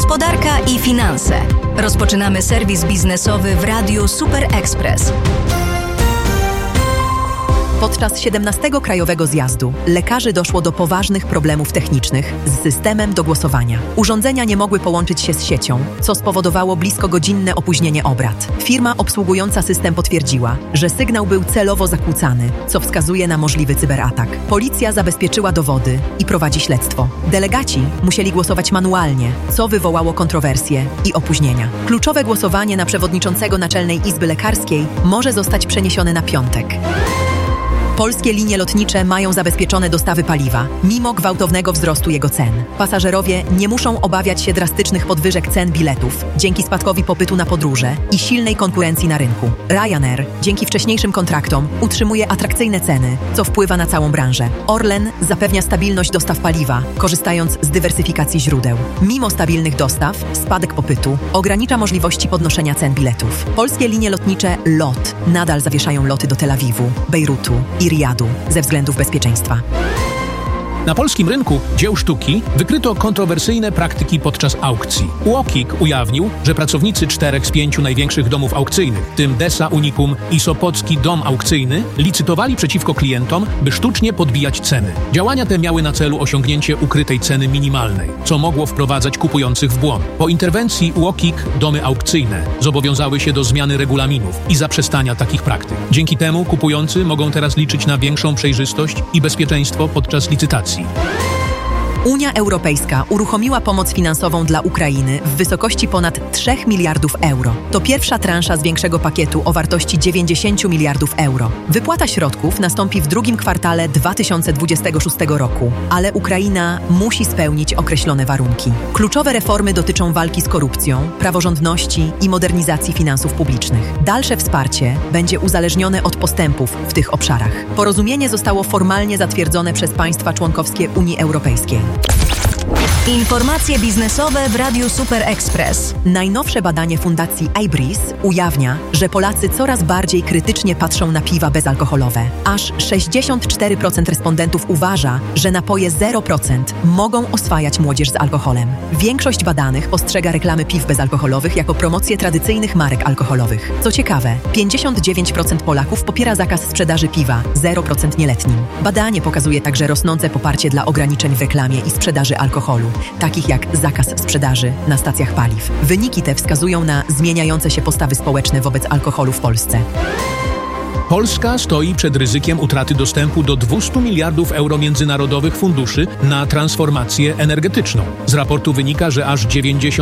Gospodarka i finanse. Rozpoczynamy serwis biznesowy w Radiu Super Express. Podczas 17. Krajowego Zjazdu lekarzy doszło do poważnych problemów technicznych z systemem do głosowania. Urządzenia nie mogły połączyć się z siecią, co spowodowało bliskogodzinne opóźnienie obrad. Firma obsługująca system potwierdziła, że sygnał był celowo zakłócany, co wskazuje na możliwy cyberatak. Policja zabezpieczyła dowody i prowadzi śledztwo. Delegaci musieli głosować manualnie, co wywołało kontrowersje i opóźnienia. Kluczowe głosowanie na przewodniczącego Naczelnej Izby Lekarskiej może zostać przeniesione na piątek. Polskie linie lotnicze mają zabezpieczone dostawy paliwa, mimo gwałtownego wzrostu jego cen. Pasażerowie nie muszą obawiać się drastycznych podwyżek cen biletów dzięki spadkowi popytu na podróże i silnej konkurencji na rynku. Ryanair dzięki wcześniejszym kontraktom utrzymuje atrakcyjne ceny, co wpływa na całą branżę. Orlen zapewnia stabilność dostaw paliwa, korzystając z dywersyfikacji źródeł. Mimo stabilnych dostaw, spadek popytu ogranicza możliwości podnoszenia cen biletów. Polskie linie lotnicze LOT nadal zawieszają loty do Tel Awiwu, Bejrutu i Riyadu ze względów bezpieczeństwa. Na polskim rynku dzieł sztuki wykryto kontrowersyjne praktyki podczas aukcji. UOKiK ujawnił, że pracownicy 4 z 5 największych domów aukcyjnych, w tym Desa Unicum i Sopocki Dom Aukcyjny, licytowali przeciwko klientom, by sztucznie podbijać ceny. Działania te miały na celu osiągnięcie ukrytej ceny minimalnej, co mogło wprowadzać kupujących w błąd. Po interwencji UOKiK domy aukcyjne zobowiązały się do zmiany regulaminów i zaprzestania takich praktyk. Dzięki temu kupujący mogą teraz liczyć na większą przejrzystość i bezpieczeństwo podczas licytacji. Unia Europejska uruchomiła pomoc finansową dla Ukrainy w wysokości ponad 3 miliardów euro. To pierwsza transza z większego pakietu o wartości 90 miliardów euro. Wypłata środków nastąpi w drugim kwartale 2026 roku, ale Ukraina musi spełnić określone warunki. Kluczowe reformy dotyczą walki z korupcją, praworządności i modernizacji finansów publicznych. Dalsze wsparcie będzie uzależnione od postępów w tych obszarach. Porozumienie zostało formalnie zatwierdzone przez państwa członkowskie Unii Europejskiej. Informacje biznesowe w Radiu Super Express. Najnowsze badanie Fundacji iBreeze ujawnia, że Polacy coraz bardziej krytycznie patrzą na piwa bezalkoholowe. Aż 64% respondentów uważa, że napoje 0% mogą oswajać młodzież z alkoholem. Większość badanych postrzega reklamy piw bezalkoholowych jako promocję tradycyjnych marek alkoholowych. Co ciekawe, 59% Polaków popiera zakaz sprzedaży piwa 0% nieletnim. Badanie pokazuje także rosnące poparcie dla ograniczeń w reklamie i sprzedaży alkoholu, takich jak zakaz sprzedaży na stacjach paliw. Wyniki te wskazują na zmieniające się postawy społeczne wobec alkoholu w Polsce. Polska stoi przed ryzykiem utraty dostępu do 200 miliardów euro międzynarodowych funduszy na transformację energetyczną. Z raportu wynika, że aż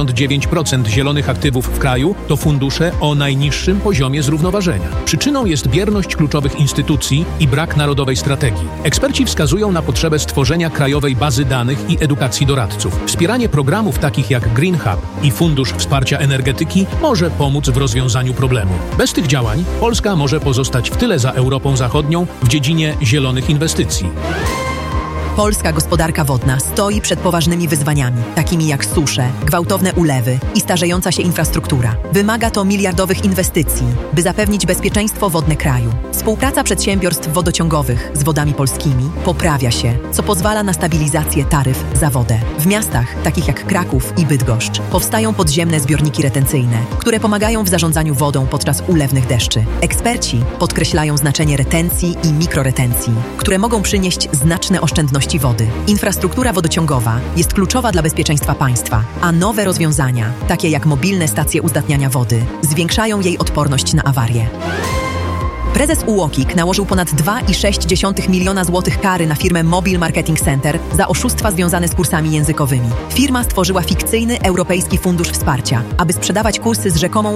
99% zielonych aktywów w kraju to fundusze o najniższym poziomie zrównoważenia. Przyczyną jest bierność kluczowych instytucji i brak narodowej strategii. Eksperci wskazują na potrzebę stworzenia krajowej bazy danych i edukacji doradców. Wspieranie programów takich jak Green Hub i Fundusz Wsparcia Energetyki może pomóc w rozwiązaniu problemu. Bez tych działań Polska może pozostać w tyle za Europą Zachodnią w dziedzinie zielonych inwestycji. Polska gospodarka wodna stoi przed poważnymi wyzwaniami, takimi jak susze, gwałtowne ulewy i starzejąca się infrastruktura. Wymaga to miliardowych inwestycji, by zapewnić bezpieczeństwo wodne kraju. Współpraca przedsiębiorstw wodociągowych z Wodami Polskimi poprawia się, co pozwala na stabilizację taryf za wodę. W miastach, takich jak Kraków i Bydgoszcz, powstają podziemne zbiorniki retencyjne, które pomagają w zarządzaniu wodą podczas ulewnych deszczy. Eksperci podkreślają znaczenie retencji i mikroretencji, które mogą przynieść znaczne oszczędności wody. Infrastruktura wodociągowa jest kluczowa dla bezpieczeństwa państwa, a nowe rozwiązania, takie jak mobilne stacje uzdatniania wody, zwiększają jej odporność na awarie. Prezes UOKiK nałożył ponad 2,6 miliona złotych kary na firmę Mobile Marketing Center za oszustwa związane z kursami językowymi. Firma stworzyła fikcyjny Europejski Fundusz Wsparcia, aby sprzedawać kursy z rzekomą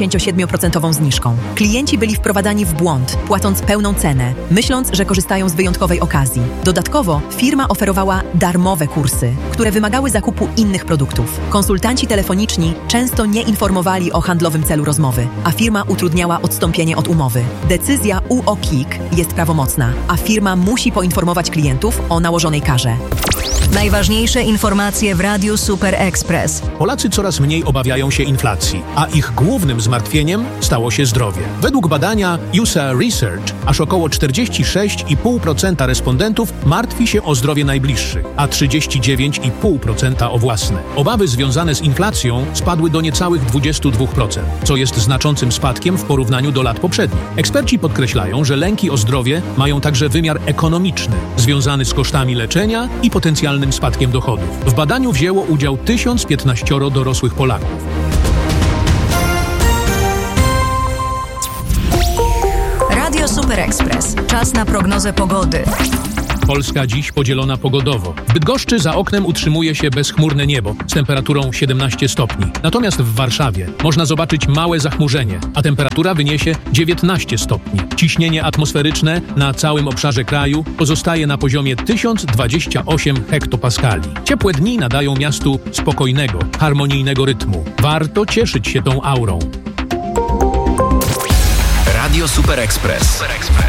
87% zniżką. Klienci byli wprowadzani w błąd, płacąc pełną cenę, myśląc, że korzystają z wyjątkowej okazji. Dodatkowo firma oferowała darmowe kursy, które wymagały zakupu innych produktów. Konsultanci telefoniczni często nie informowali o handlowym celu rozmowy, a firma utrudniała odstąpienie od umowy. Decyzja UOKiK jest prawomocna, a firma musi poinformować klientów o nałożonej karze. Najważniejsze informacje w Radiu Super Express. Polacy coraz mniej obawiają się inflacji, a ich głównym zmartwieniem stało się zdrowie. Według badania USA Research aż około 46,5% respondentów martwi się o zdrowie najbliższych, a 39,5% o własne. Obawy związane z inflacją spadły do niecałych 22%, co jest znaczącym spadkiem w porównaniu do lat poprzednich. Eksperci podkreślają, że lęki o zdrowie mają także wymiar ekonomiczny, związany z kosztami leczenia i potencjalnym spadkiem dochodów. W badaniu wzięło udział 1015 dorosłych Polaków. Radio Super Express. Czas na prognozę pogody. Polska dziś podzielona pogodowo. W Bydgoszczy za oknem utrzymuje się bezchmurne niebo z temperaturą 17 stopni. Natomiast w Warszawie można zobaczyć małe zachmurzenie, a temperatura wyniesie 19 stopni. Ciśnienie atmosferyczne na całym obszarze kraju pozostaje na poziomie 1028 hektopaskali. Ciepłe dni nadają miastu spokojnego, harmonijnego rytmu. Warto cieszyć się tą aurą. Radio Super Express.